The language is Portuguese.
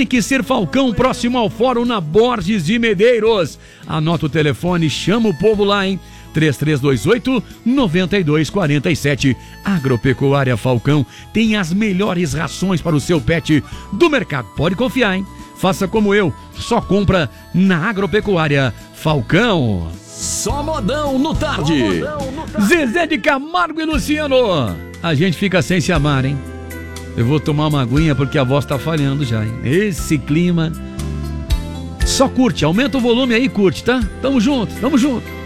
Tem que ser Falcão, próximo ao Fórum na Borges de Medeiros. Anota o telefone, chama o povo lá, hein? 3328-9247. Agropecuária Falcão tem as melhores rações para o seu pet do mercado. Pode confiar, hein? Faça como eu, só compra na Agropecuária Falcão. Só modão no tarde. Zezé de Camargo e Luciano. A gente fica sem se amar, hein? Eu vou tomar uma aguinha porque a voz tá falhando já, hein? Esse clima. Só curte, aumenta o volume aí e curte, tá? Tamo junto, tamo junto.